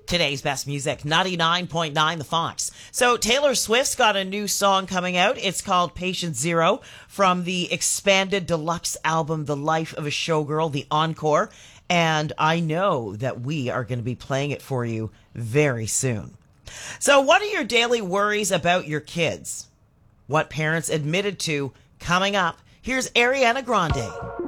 Today's best music, 99.9 The Fox. So Taylor Swift's got a new song coming out. It's called Patient Zero from the expanded deluxe album, The Life of a Showgirl, the Encore. And I know that we are going to be playing it for you very soon. So what are your daily worries about your kids? What parents admitted to coming up? Here's Ariana Grande.